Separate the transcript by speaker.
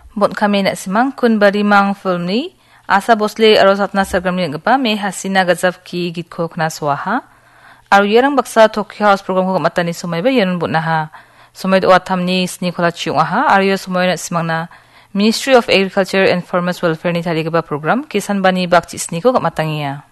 Speaker 1: Bon kami nak simang kun barimang film ni Asa Bosle aro satna sergram ni gapa me Hasina Gazaf ki git ko kna swaha. Aro yerang baksa Tokyo House program ko mata ni sumai ba yenun but na ha. Sumai do atam ni sni kola chiung aha. Aro yo sumai nak simang na Ministry of Agriculture and Farmers Welfare ni tali gapa program kisan bani bakci sni ko matangiya.